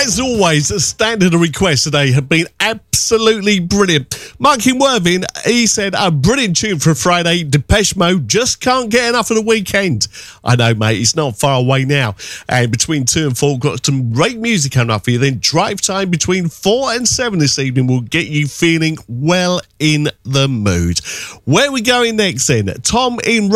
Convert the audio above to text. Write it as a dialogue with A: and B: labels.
A: As always, the standard of requests today have been absolutely brilliant. Mark in Worthing, he said, a brilliant tune for a Friday. Depeche Mode, just can't get enough of the weekend. I know, mate, it's not far away now. And between 2 and 4, got some great music coming up for you. Then drive time between 4 and 7 this evening will get you feeling well in the mood. Where are we going next then? Tom in